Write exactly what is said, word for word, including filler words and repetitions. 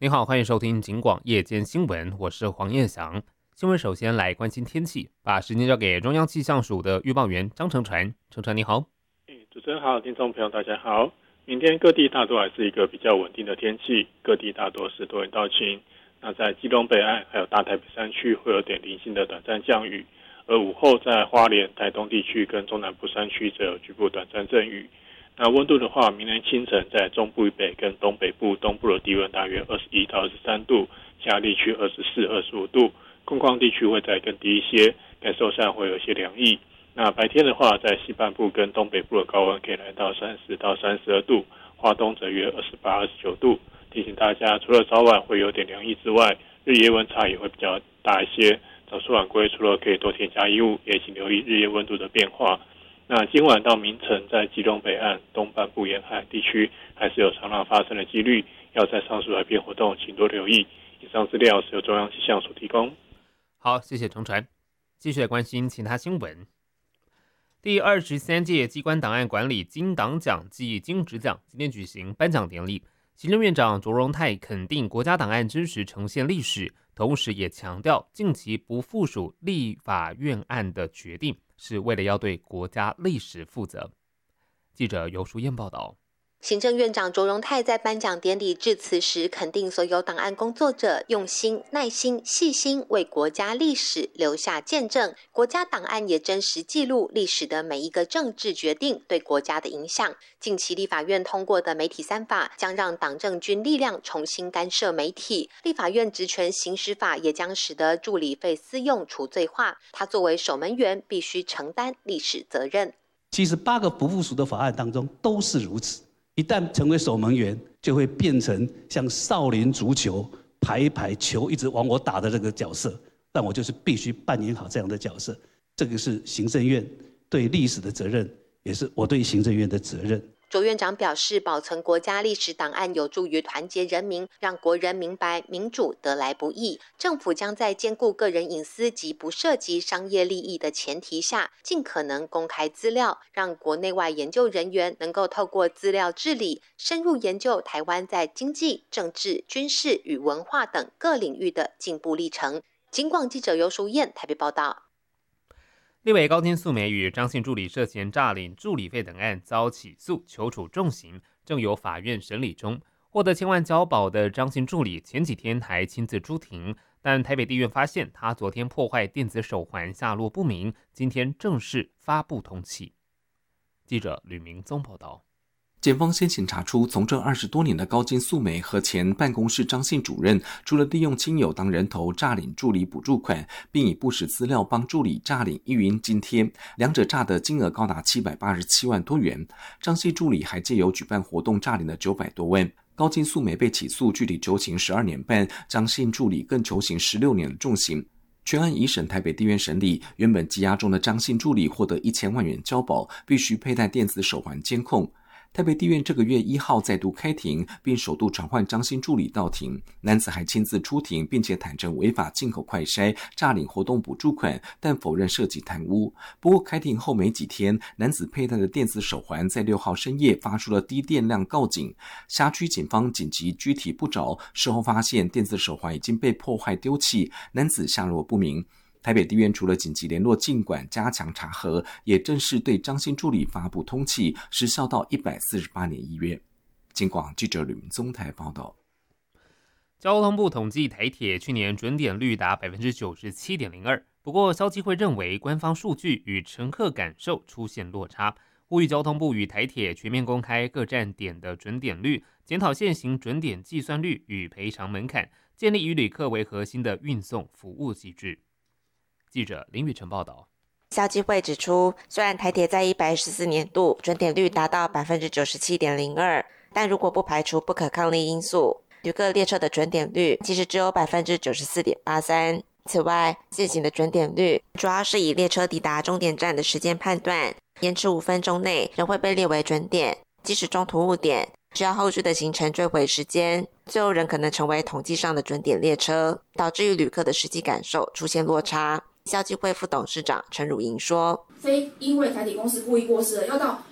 您好，欢迎收听警广夜间新闻，我是黄彦翔。新闻首先来关心天气，把时间交给中央气象署的预报员张成传。成传你好。 主持人好，听众朋友大家好。明天各地大多还是一个比较稳定的天气，各地大多是多云到晴。那在基隆北岸还有大台北山区会有点零星的短暂降雨，而午后在花莲、台东地区跟中南部山区则有局部短暂阵雨。那温度的话，明天清晨在中部以北跟东北部、东部的低温大约二十一到二十三度，其他地区二十四、二十五度，空旷地区会再更低一些，感受上会有些凉意。那白天的话，在西半部跟东北部的高温可以来到三十到三十二度，花东则约二十八、二十九度。提醒大家，除了早晚会有点凉意之外，日夜温差也会比较大一些。早出晚归除了可以多添加衣物，也请留意日夜温度的变化。那今晚到明晨，在基隆北岸、东半部沿海地区，还是有长浪发生的几率，要在上述海边活动，请多留意。以上资料是由中央气象署提供。 好，谢谢成传。继续来关心其他新闻。第二十三届机关档案馆理金档奖暨金质奖今天举行颁奖典礼，行政院长卓荣泰肯定国家档案真实呈现历史，同时也强调近期不附属立法院案的决定是为了要对国家历史负责。记者游淑燕报道。 行政院长卓荣泰在颁奖典礼致辞时，肯定所有档案工作者用心、耐心、细心为国家历史留下见证。国家档案也真实记录历史的每一个政治决定对国家的影响。近期立法院通过的媒体三法将让党政军力量重新干涉媒体，立法院职权行使法也将使得助理费私用除罪化。他作为守门员，必须承担历史责任。 其实八个不附属的法案当中都是如此。一旦成为守门员，就会变成像少林足球排一排球一直往我打的这个角色，但我就是必须扮演好这样的角色。这个是行政院对历史的责任，也是我对行政院的责任。 卓院长表示，保存国家历史档案有助于团结人民，让国人明白民主得来不易。政府将在兼顾个人隐私及不涉及商业利益的前提下，尽可能公开资料，让国内外研究人员能够透过资料治理，深入研究台湾在经济、政治、军事与文化等各领域的进步历程。警广记者游淑燕台北报道。 立委高金素梅与张姓助理涉嫌诈领助理费等案遭起诉，求处重刑，正由法院审理中。获得千万交保的张姓助理前几天还亲自出庭，但台北地院发现他昨天破坏电子手环下落不明，今天正式发布通缉。记者吕明宗报道。 检方先前查出，从政二十多年的高金素梅和前办公室张姓主任，除了利用亲友当人头诈领助理补助款，并以不实资料帮助理诈领育婴津贴，两者诈的金额高达七百八十七万多元。张姓助理还借由举办活动诈领了九百多万。高金素梅被起诉，具体求刑十二年半，张姓助理更求刑十六年的重刑。全案一审台北地院审理，原本羁押中的张姓助理获得一千万元交保，必须佩戴电子手环监控。台北地院这个月一号再度开庭，并首度传唤张姓助理到庭。男子还亲自出庭，并且坦承违法进口快筛、诈领活动补助款，但否认涉及贪污。不过开庭后没几天，男子佩戴的电子手环在六号深夜发出了低电量告警，辖区警方紧急拘提不着，事后发现电子手环已经被破坏丢弃，男子下落不明。台北地院除了紧急联络禁管加强查核，也正式对张姓助理发布通缉，时效到一百四十八年一月。警广记者吕明宗台报道。 交通部统计台铁去年准点率达 百分之九十七点零二， 不过消基会认为官方数据与乘客感受出现落差，呼吁交通部与台铁全面公开各站点的准点率，检讨现行准点计算率与赔偿门槛，建立以旅客为核心的运送服务机制。记者林宇成报道。 消基会指出，虽然台铁在一百一十四年度准点率达到 百分之九十七点零二， 但如果不排除不可抗力因素，旅客列车的准点率其实只有 百分之九十四点八三。此外，现行的准点率主要是以列车抵达终点站的时间判断，延迟五分钟内仍会被列为准点，即使中途误点，只要后续的行程追回时间，最后仍可能成为统计上的准点列车，导致与旅客的实际感受出现落差。消基会副董事长陈汝莹说， 非因为台铁公司故意过失了，要到